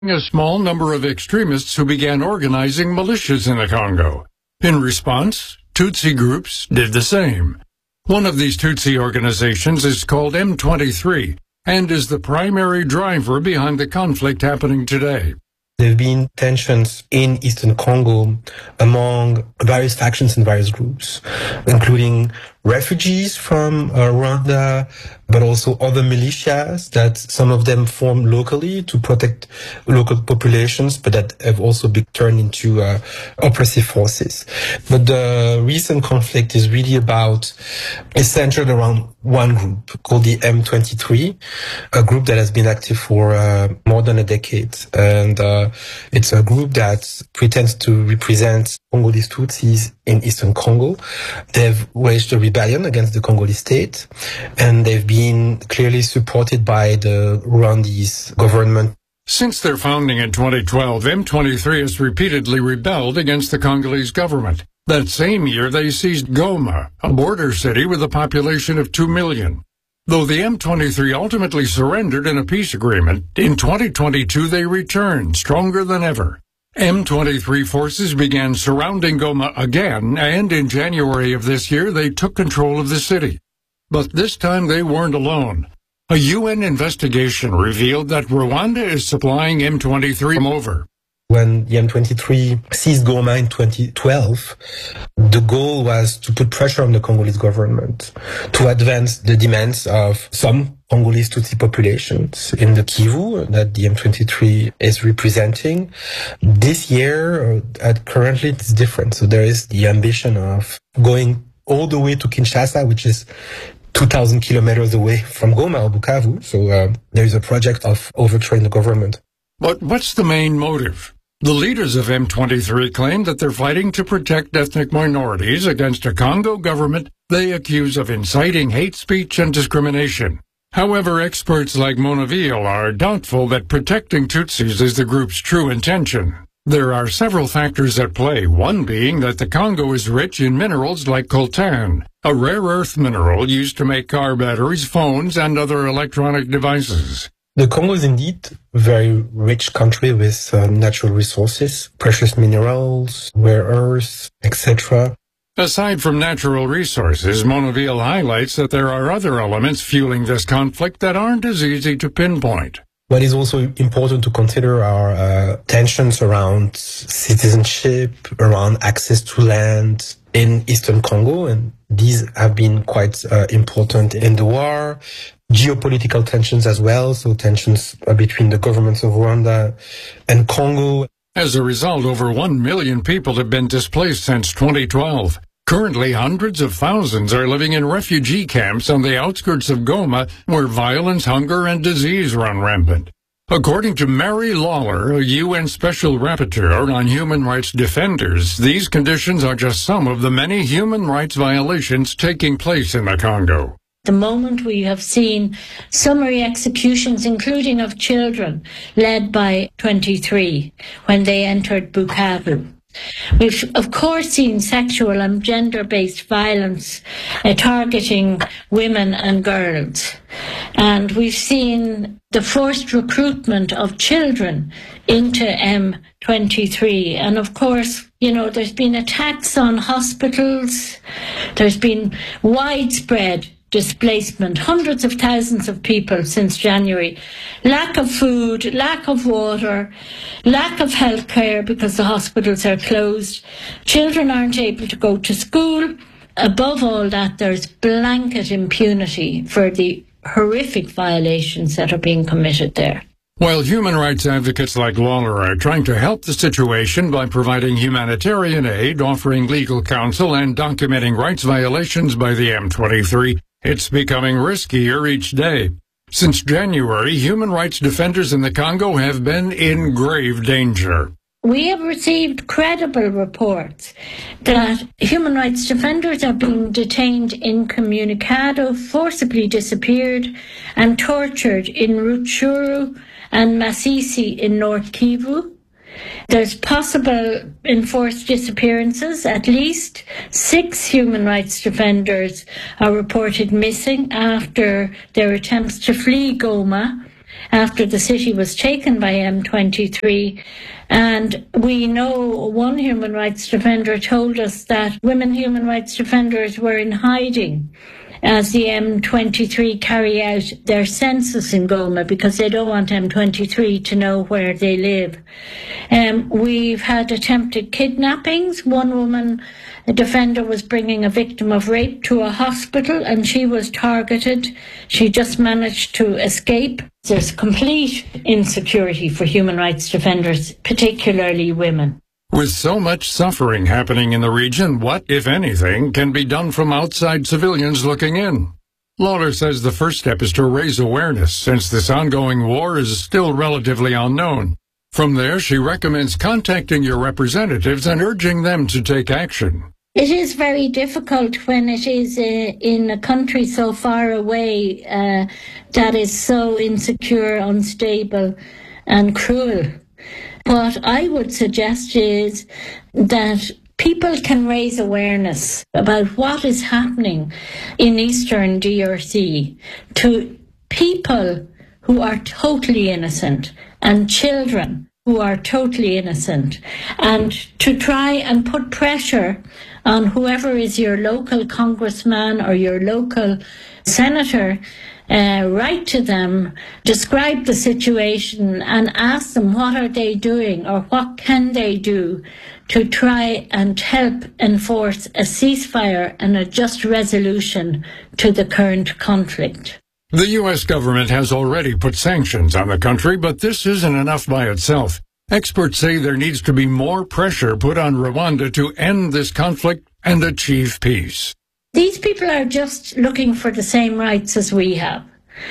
a small number of extremists who began organizing militias in the Congo. In response, Tutsi groups did the same. One of these Tutsi organizations is called M23 and is the primary driver behind the conflict happening today. There have been tensions in Eastern Congo among various factions and various groups, including refugees from Rwanda, but also other militias that some of them form locally to protect local populations, but that have also been turned into oppressive forces. But the recent conflict is really is centered around one group called the M23, a group that has been active for more than a decade. And it's a group that pretends to represent Congolese Tutsis in Eastern Congo. They've waged a rebellion against the Congolese state, and they've been clearly supported by the Rwandese government. Since their founding in 2012, M23 has repeatedly rebelled against the Congolese government. That same year, they seized Goma, a border city with a population of 2 million. Though the M23 ultimately surrendered in a peace agreement, in 2022 they returned, stronger than ever. M23 forces began surrounding Goma again, and in January of this year they took control of the city. But this time they weren't alone. A UN investigation revealed that Rwanda is supplying M23 over. When the M23 seized Goma in 2012, the goal was to put pressure on the Congolese government to advance the demands of some Congolese Tutsi populations in the Kivu that the M23 is representing. This year, currently, it's different. So there is the ambition of going all the way to Kinshasa, which is 2,000 kilometers away from Goma or Bukavu. So there is a project of overthrowing the government. But what's the main motive? The leaders of M23 claim that they're fighting to protect ethnic minorities against a Congo government they accuse of inciting hate speech and discrimination. However, experts like Monaville are doubtful that protecting Tutsis is the group's true intention. There are several factors at play, one being that the Congo is rich in minerals like coltan, a rare earth mineral used to make car batteries, phones, and other electronic devices. The Congo is indeed a very rich country with natural resources, precious minerals, rare earths, etc. Aside from natural resources, Monaville highlights that there are other elements fueling this conflict that aren't as easy to pinpoint. What is also important to consider are tensions around citizenship, around access to land in Eastern Congo, and these have been quite important in the war. Geopolitical tensions as well, so tensions between the governments of Rwanda and Congo. As a result, over 1 million people have been displaced since 2012. Currently, hundreds of thousands are living in refugee camps on the outskirts of Goma, where violence, hunger, and disease run rampant. According to Mary Lawler, a UN Special Rapporteur on Human Rights Defenders, these conditions are just some of the many human rights violations taking place in the Congo. The moment we have seen summary executions, including of children, led by 23 when they entered Bukavu. We've, of course, seen sexual and gender-based violence targeting women and girls. And we've seen the forced recruitment of children into M23. And, of course, there's been attacks on hospitals. There's been widespread displacement, hundreds of thousands of people since January. Lack of food, lack of water, lack of health care because the hospitals are closed. Children aren't able to go to school. Above all that, there's blanket impunity for the horrific violations that are being committed there. While human rights advocates like Lawler are trying to help the situation by providing humanitarian aid, offering legal counsel, and documenting rights violations by the M23, it's becoming riskier each day. Since January, human rights defenders in the Congo have been in grave danger. We have received credible reports that human rights defenders are being detained incommunicado, forcibly disappeared, and tortured in Rutshuru and Masisi in North Kivu. There's possible enforced disappearances. At least 6 human rights defenders are reported missing after their attempts to flee Goma. after the city was taken by M23. And we know one human rights defender told us that women human rights defenders were in hiding as the M23 carry out their census in Goma because they don't want M23 to know where they live. We've had attempted kidnappings. One woman, a defender, was bringing a victim of rape to a hospital and she was targeted. She just managed to escape. There's complete insecurity for human rights defenders, particularly women. With so much suffering happening in the region, what, if anything, can be done from outside civilians looking in? Lawler says the first step is to raise awareness, since this ongoing war is still relatively unknown. From there, she recommends contacting your representatives and urging them to take action. It is very difficult when it is in a country so far away that is so insecure, unstable, and cruel. What I would suggest is that people can raise awareness about what is happening in Eastern DRC to people who are totally innocent and children who are totally innocent, and to try and put pressure on whoever is your local congressman or your local senator. Write to them, describe the situation and ask them what are they doing or what can they do to try and help enforce a ceasefire and a just resolution to the current conflict. The U.S. government has already put sanctions on the country, but this isn't enough by itself. Experts say there needs to be more pressure put on Rwanda to end this conflict and achieve peace. These people are just looking for the same rights as we have,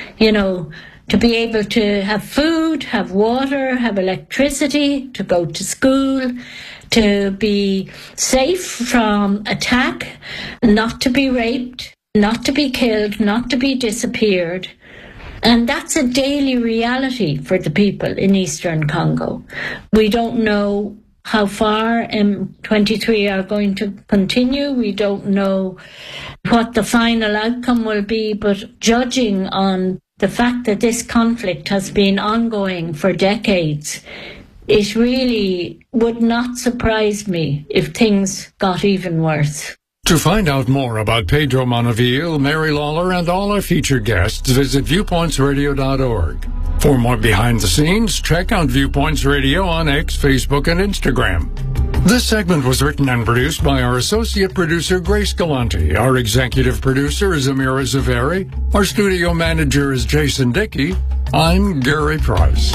to be able to have food, have water, have electricity, to go to school, to be safe from attack, not to be raped, not to be killed, not to be disappeared. And that's a daily reality for the people in Eastern Congo. We don't know how far M23 are going to continue. We don't know what the final outcome will be, but judging on the fact that this conflict has been ongoing for decades, it really would not surprise me if things got even worse. To find out more about Pedro Monaville, Mary Lawler, and all our featured guests, visit viewpointsradio.org. For more behind the scenes, check out Viewpoints Radio on X, Facebook, and Instagram. This segment was written and produced by our associate producer, Grace Galante. Our executive producer is Amira Zaveri. Our studio manager is Jason Dickey. I'm Gary Price.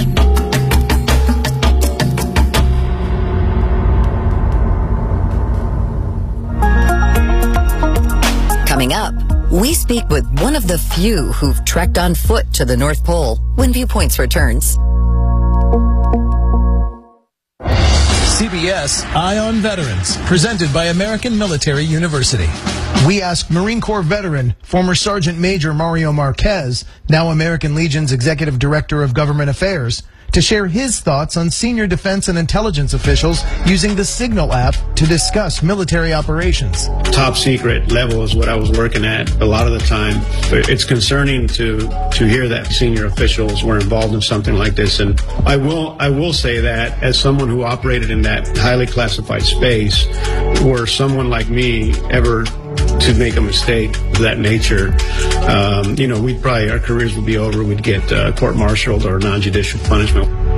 Coming up, we speak with one of the few who've trekked on foot to the North Pole when Viewpoints returns. CBS Eye on Veterans, presented by American Military University. We asked Marine Corps veteran, former Sergeant Major Mario Marquez, now American Legion's Executive Director of Government Affairs, to share his thoughts on senior defense and intelligence officials using the Signal app to discuss military operations. Top secret level is what I was working at a lot of the time. But it's concerning to hear that senior officials were involved in something like this. And I will say that as someone who operated in that highly classified space, were someone like me ever to make a mistake of that nature, our careers would be over. We'd get court-martialed or non-judicial punishment.